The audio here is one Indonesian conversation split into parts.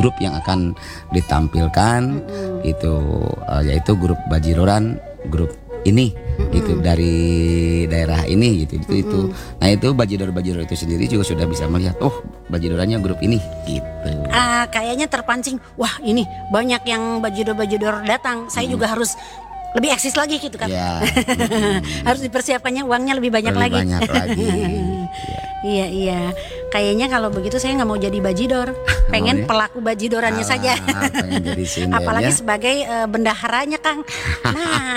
grup yang akan ditampilkan itu yaitu grup Bajidoran, grup ini itu dari daerah ini gitu itu. Nah itu Bajidor itu sendiri juga sudah bisa melihat Bajidorannya grup ini gitu. Kayaknya terpancing, wah ini banyak yang Bajidor datang, saya juga harus lebih eksis lagi gitu kan. Ya, harus dipersiapkannya uangnya lebih banyak lagi. Iya. Kayaknya kalau begitu saya nggak mau jadi Bajidor, pengen pelaku Bajidorannya saja. Pengen jadi sinden, apalagi ya? sebagai bendaharanya Kang. Nah,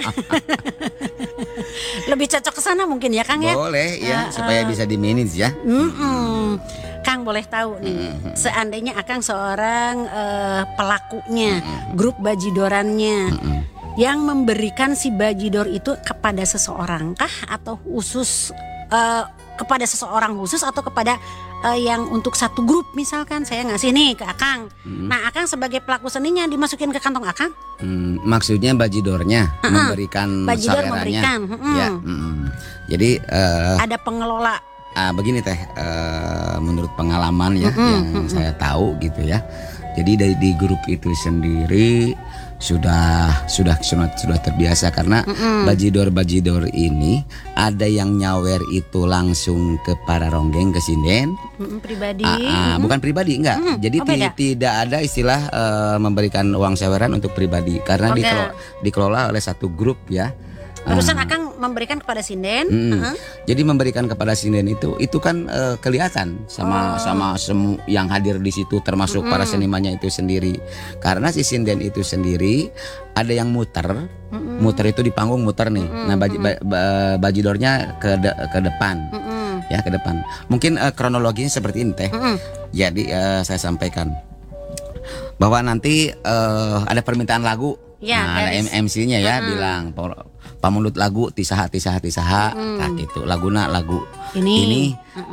lebih cocok ke sana mungkin ya Kang ya. Boleh ya, supaya bisa di manage ya. Kang boleh tahu nih, seandainya Akang seorang pelakunya, grup Bajidorannya, yang memberikan si Bajidor itu kepada seseorang kah atau khusus kepada seseorang khusus atau kepada yang untuk satu grup, misalkan saya ngasih nih ke Akang. Nah Akang sebagai pelaku seninya dimasukin ke kantong Akang. Maksudnya Bajidornya memberikan Bajidor sawerannya. memberikan. Ya, jadi ada pengelola. Begini teh, menurut pengalaman ya yang saya tahu gitu ya. Jadi di grup itu sendiri sudah terbiasa karena Bajidor ini ada yang nyawer itu langsung ke para ronggeng, ke sinden pribadi. Bukan pribadi, enggak. Jadi tidak ada istilah memberikan uang saweran untuk pribadi karena dikelola oleh satu grup ya. Barusan Akang memberikan kepada sinden. Jadi memberikan kepada sinden itu kan kelihatan sama semua yang hadir di situ, termasuk para senimannya itu sendiri. Karena si sinden itu sendiri ada yang muter itu di panggung muter nih. Nah Bajidornya ke depan. Ya ke depan. Mungkin kronologinya seperti ini teh. Jadi saya sampaikan bahwa nanti ada permintaan lagu. Ya, ada MC-nya ya bilang pamulut lagu tisaha nah gitu lagu ini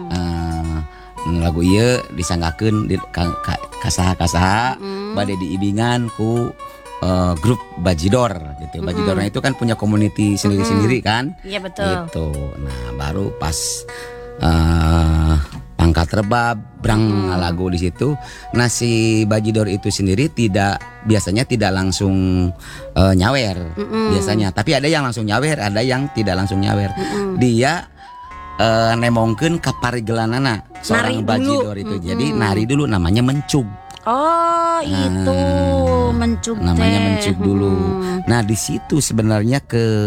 lagu ieu disanggakeun kasaha bade diibingan ku grup Bajidor gitu. Bajidornya itu kan punya community sendiri-sendiri kan. Iya betul. Gitu. Nah baru pas pangkat rebab brang lagu di situ. Nah si Bajidor itu sendiri biasanya tidak langsung nyawer biasanya, tapi ada yang langsung nyawer, ada yang tidak langsung nyawer. Dia nemongkeun ka parigelanana seorang Bajidor itu. Jadi nari dulu namanya mencug. Itu mencug namanya mencug dulu. Nah di situ sebenarnya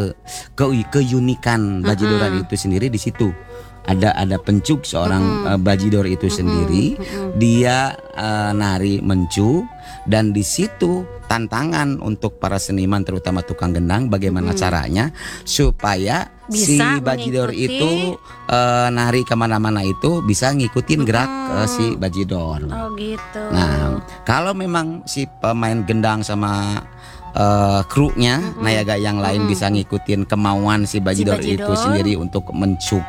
keunikan Bajidoran itu sendiri di situ. Ada pencug seorang Bajidor itu sendiri, dia nari mencug, dan di situ tantangan untuk para seniman terutama tukang gendang bagaimana caranya supaya bisa si Bajidor itu nari kemana-mana itu bisa ngikutin gerak si Bajidor. Gitu. Nah kalau memang si pemain gendang sama krunya nayaga yang lain bisa ngikutin kemauan si Bajidor itu sendiri untuk mencuk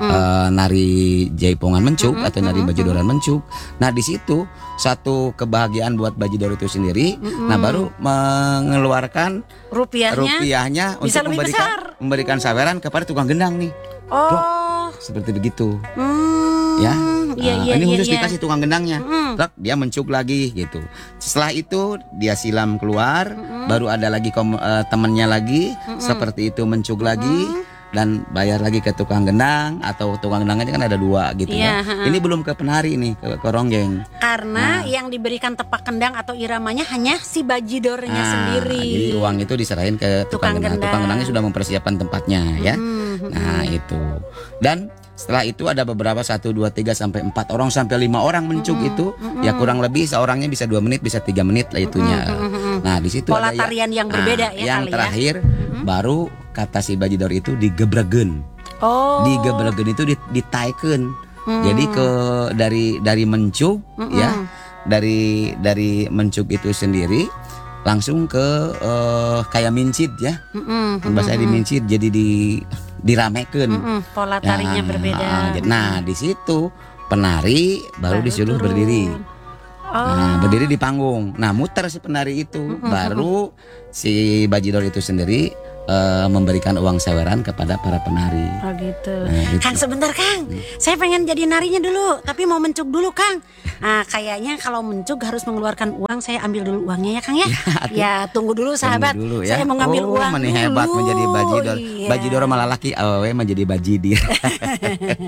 nari jaipongan mencuk atau nari Bajidoran mencuk. Nah di situ satu kebahagiaan buat Bajidor itu sendiri. Nah baru mengeluarkan rupiahnya bisa untuk memberikan saweran kepada tukang gendang nih. Seperti begitu. Ya. Ini khusus dikasih tukang gendangnya. Dia mencuk lagi gitu. Setelah itu dia silam keluar, baru ada lagi temannya lagi seperti itu mencuk lagi dan bayar lagi ke tukang gendang, atau tukang gendangnya kan ada dua gitu ya. Ini belum ke penari nih, ke ronggeng. Karena yang diberikan tepak kendang atau iramanya hanya si Bajidornya sendiri. Jadi uang itu diserahin ke tukang gendang. Tukang gendangnya sudah mempersiapkan tempatnya ya. Nah itu. Dan setelah itu ada beberapa 1, 2, 3 sampai 4 orang sampai 5 orang mencuk itu. Ya kurang lebih seorangnya bisa 2 menit, bisa 3 menit lah itunya. Nah di situ pola tarian yang berbeda ya. Yang terakhir baru kata si Bajidor itu digebregen. Digebregen itu ditaikeun. Jadi dari mencuk ya. Dari mencuk itu sendiri langsung ke kayak mincit ya. Bahasa dimincit jadi diramekeun. Pola tarinya berbeda. Nah di situ penari baru disuruh berdiri. Nah berdiri di panggung. Nah muter si penari itu, baru si Bajidor itu sendiri memberikan uang seweran kepada para penari. Oh gitu. Nah, gitu. Kang sebentar Kang, saya pengen jadi narinya dulu, tapi mau mencuk dulu Kang. Nah, kayaknya kalau mencuk harus mengeluarkan uang, saya ambil dulu uangnya ya Kang ya. Ya tunggu dulu sahabat, Tunggu dulu, ya. saya mau ngambil uang Mani dulu. hebat menjadi bajidor. Iya. Bajidor malah laki, awewe menjadi bajidir.